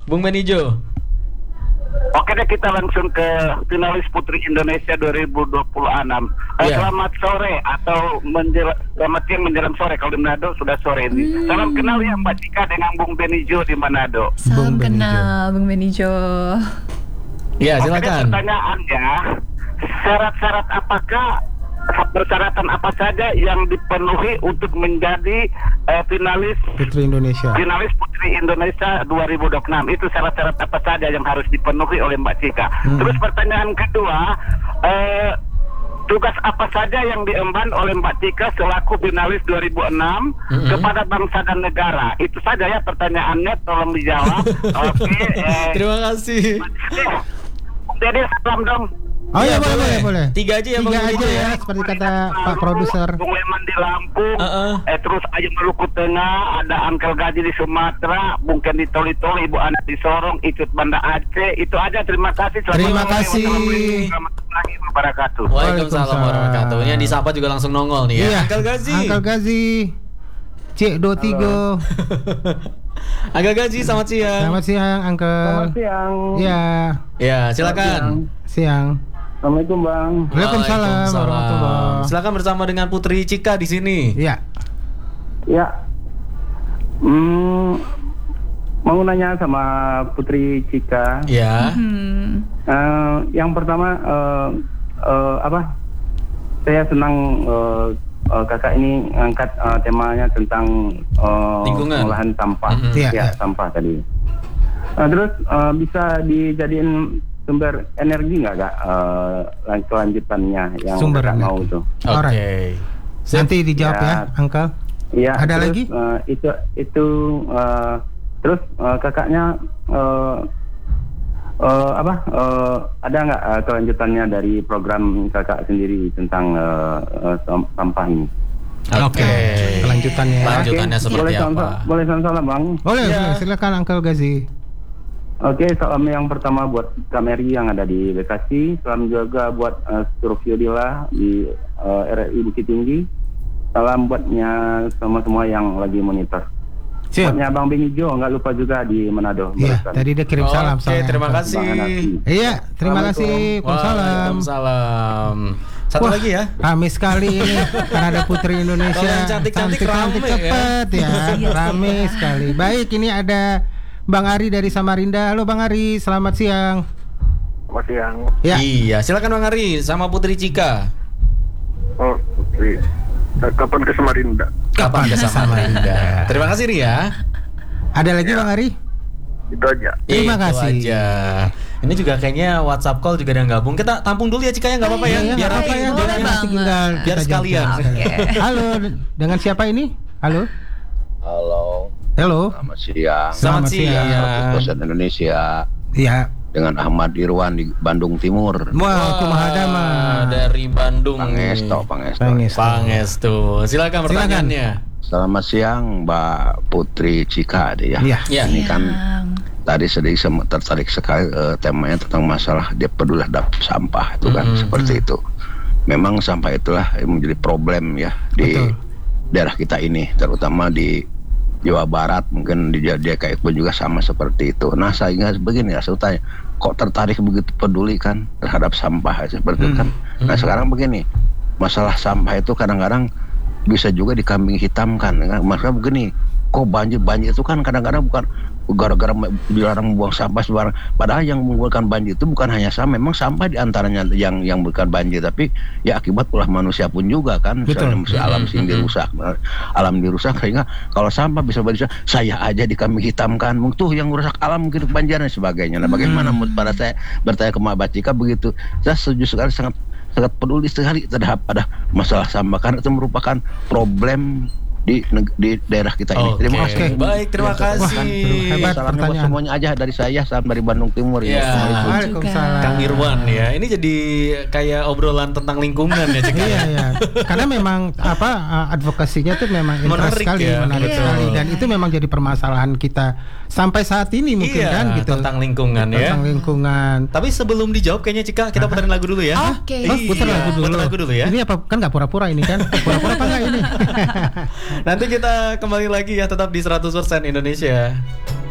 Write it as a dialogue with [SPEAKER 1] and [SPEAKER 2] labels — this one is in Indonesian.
[SPEAKER 1] Bung Benijo.
[SPEAKER 2] Oke deh, kita langsung ke finalis Putri Indonesia 2026. Selamat sore atau selamat siang menjelang sore. Kalau di Manado sudah sore ini. Salam kenal ya Mbak Cika dengan Bung Benijo di Manado.
[SPEAKER 3] Salam kenal Bung Benijo.
[SPEAKER 1] Ya,
[SPEAKER 2] Oke,
[SPEAKER 1] silakan.
[SPEAKER 2] pertanyaannya, syarat-syarat persyaratan apa saja yang dipenuhi untuk menjadi finalis
[SPEAKER 4] Putri Indonesia
[SPEAKER 2] 2026? Itu syarat-syarat apa saja yang harus dipenuhi oleh Mbak Cika? Terus pertanyaan kedua, tugas apa saja yang diemban oleh Mbak Cika selaku finalis 2006 kepada bangsa dan negara? Itu saja ya pertanyaannya, tolong dijawab. Oke.
[SPEAKER 1] Terima kasih.
[SPEAKER 2] Jadi salam dong.
[SPEAKER 4] Oh iya, boleh.
[SPEAKER 1] 3 aja ya Bung
[SPEAKER 4] Tiga
[SPEAKER 1] Benijo
[SPEAKER 4] aja
[SPEAKER 1] ya.
[SPEAKER 4] ya, seperti kata Pak Produser.
[SPEAKER 2] Bung Leman di Lampung, terus Ayu Maluku Tengah, ada Angkel Gaji di Sumatera, Bung Ken di Toli-Toli, Ibu Ana di Sorong, Icut Banda Aceh. Itu aja, terima kasih.
[SPEAKER 4] Terima kasih.
[SPEAKER 2] Warahmatullahi wabarakatuh.
[SPEAKER 1] Waalaikumsalam warahmatullahi wabarakatuh. Ini yang disapa juga langsung nongol nih ya.
[SPEAKER 4] Iya.
[SPEAKER 1] Angkel Gazi.
[SPEAKER 4] Angkel Gazi. Cik Dotigo.
[SPEAKER 1] Angkel Gazi, selamat siang.
[SPEAKER 4] Selamat siang, Angkel.
[SPEAKER 5] Selamat siang.
[SPEAKER 4] Ya,
[SPEAKER 1] Ya, silakan.
[SPEAKER 4] siang.
[SPEAKER 5] Assalamualaikum Bang.
[SPEAKER 4] Waalaikumsalam warahmatullahi.
[SPEAKER 1] Silakan bersama dengan Putri Cika di sini.
[SPEAKER 4] Iya.
[SPEAKER 5] Ya. Mau nanya sama Putri Cika.
[SPEAKER 1] Ya.
[SPEAKER 5] Yang pertama saya senang kakak ini angkat temanya tentang
[SPEAKER 1] lingkungan,
[SPEAKER 5] pengolahan sampah.
[SPEAKER 4] Iya.
[SPEAKER 5] Sampah tadi. Terus bisa dijadiin sumber energi nggak kak? Kelanjutannya yang
[SPEAKER 4] Sumber
[SPEAKER 5] kakak
[SPEAKER 4] energi.
[SPEAKER 5] mau tuh.
[SPEAKER 1] Oke.
[SPEAKER 4] Alright. Nanti dijawab ya, Angkel.
[SPEAKER 5] Iya.
[SPEAKER 4] Ada
[SPEAKER 5] terus,
[SPEAKER 4] lagi?
[SPEAKER 5] Terus kakaknya ada nggak kelanjutannya dari program kakak sendiri tentang sampah ini?
[SPEAKER 1] Oke.
[SPEAKER 4] Kelanjutannya.
[SPEAKER 1] Lanjutannya seperti apa?
[SPEAKER 5] Boleh salam bang.
[SPEAKER 4] Boleh,
[SPEAKER 1] Ya.
[SPEAKER 4] silakan Angkel Gazi.
[SPEAKER 5] Oke, salam yang pertama buat Kak Mary yang ada di Bekasi. Salam juga buat seluruh Fiodila di RRI Bukit Tinggi. Salam buatnya semua yang lagi monitor.
[SPEAKER 4] Siap.
[SPEAKER 5] Buatnya Bang Benijo, nggak lupa juga di Manado.
[SPEAKER 4] Iya,
[SPEAKER 5] barusan.
[SPEAKER 4] tadi dia kirim salam.
[SPEAKER 1] Oke, terima kasih.
[SPEAKER 5] Bang Hanafi.
[SPEAKER 4] Iya, terima kasih. Waalaikumsalam.
[SPEAKER 1] Waalaikumsalam. Satu
[SPEAKER 4] Wah,
[SPEAKER 1] lagi ya.
[SPEAKER 4] Rame sekali ini karena ada Putri Indonesia.
[SPEAKER 1] Kalau yang cantik-cantik rame ya.
[SPEAKER 4] cepet ya. Rame sekali. Baik, ini ada Bang Ari dari Samarinda. Halo Bang Ari, selamat siang.
[SPEAKER 6] Selamat siang.
[SPEAKER 4] Ya.
[SPEAKER 1] Iya, silakan Bang Ari sama Putri Cika.
[SPEAKER 6] Oh, Putri. Kapan ke Samarinda?
[SPEAKER 1] Kapan ke Samarinda? Terima kasih Ria.
[SPEAKER 4] Ada lagi Bang Ari?
[SPEAKER 6] Itu aja.
[SPEAKER 4] Terima
[SPEAKER 1] Itu
[SPEAKER 4] kasih.
[SPEAKER 1] aja. Ini juga kayaknya WhatsApp call juga ada yang gabung. Kita tampung dulu ya Cika ya, nggak apa-apa ya.
[SPEAKER 4] Iya,
[SPEAKER 1] Biar
[SPEAKER 4] nggak apa-apa ya.
[SPEAKER 3] boleh
[SPEAKER 4] Nanti
[SPEAKER 3] banget.
[SPEAKER 4] tinggal
[SPEAKER 1] Biar
[SPEAKER 4] kita
[SPEAKER 1] sekalian.
[SPEAKER 4] jawab. Halo, dengan siapa ini? Halo. Halo.
[SPEAKER 7] Selamat siang.
[SPEAKER 1] Selamat siang.
[SPEAKER 7] Dosen Indonesia
[SPEAKER 4] Iya.
[SPEAKER 7] dengan Ahmad Irwan di Bandung Timur.
[SPEAKER 4] Wah, kumahadama.
[SPEAKER 1] Dari Bandung.
[SPEAKER 7] Pangesto.
[SPEAKER 1] Pangestu. Silakan pertanyaannya.
[SPEAKER 7] Selamat siang Mbak Putri Cika deh ya.
[SPEAKER 4] Iya.
[SPEAKER 1] Ya.
[SPEAKER 7] Ini kan tadi sedikit tertarik sekali temanya tentang masalah dia peduli terhadap sampah itu kan seperti itu. Memang sampah itulah yang menjadi problem ya di
[SPEAKER 4] Betul.
[SPEAKER 7] daerah kita ini, terutama di Jawa Barat, mungkin di DKI pun juga sama seperti itu. Nah, saya ingat begini ya, saya tanya, kok tertarik begitu peduli kan terhadap sampah seperti itu kan? Nah, sekarang begini, masalah sampah itu kadang-kadang bisa juga dikambing hitamkan. Maksudnya begini, kok banjir itu kan kadang-kadang bukan gara-gara dilarang membuang sampah sembarang. Padahal yang membuahkan banjir itu bukan hanya sampah, memang sampah diantaranya yang bukan banjir, tapi ya akibat ulah manusia pun juga kan.
[SPEAKER 4] Betul.
[SPEAKER 7] Misalnya alam sini dirusak, sehingga kalau sampah bisa berbisa saya aja dikambing hitamkan, tuh yang merusak alam mungkin kebanjiran dan sebagainya. Nah, bagaimana menurut pada saya bertanya ke Mbak Cika begitu, saya setuju sekali, sangat peduli sekali terhadap pada masalah sampah karena itu merupakan problem di daerah kita ini.
[SPEAKER 1] Oke.
[SPEAKER 7] Terima kasih.
[SPEAKER 1] Baik, terima kasih.
[SPEAKER 4] Hebat
[SPEAKER 7] Salamnya buat
[SPEAKER 4] pertanyaan.
[SPEAKER 7] semuanya aja dari saya, salam dari Bandung Timur
[SPEAKER 1] Ya.
[SPEAKER 4] Waalaikumsalam.
[SPEAKER 1] Kang Irwan ya. Ini jadi kayak obrolan tentang lingkungan ya Cika.
[SPEAKER 4] Iya, iya. Karena memang advokasinya tuh memang interest
[SPEAKER 1] Menarik
[SPEAKER 4] sekali,
[SPEAKER 1] ya,
[SPEAKER 4] menarik
[SPEAKER 1] betul.
[SPEAKER 4] sekali, dan itu memang jadi permasalahan kita sampai saat ini mungkin
[SPEAKER 1] Iya,
[SPEAKER 4] kan gitu.
[SPEAKER 1] tentang lingkungan ya.
[SPEAKER 4] Tentang lingkungan.
[SPEAKER 1] Tapi sebelum dijawab kayaknya Cika kita puterin lagu dulu ya.
[SPEAKER 3] Oke.
[SPEAKER 4] Oh, putar
[SPEAKER 1] Iya,
[SPEAKER 4] lagu dulu.
[SPEAKER 1] putar lagu dulu ya.
[SPEAKER 4] Ini apa kan nggak pura-pura ini kan? Pura-pura apa nggak ini?
[SPEAKER 1] Nanti kita kembali lagi ya, tetap di 100% Indonesia.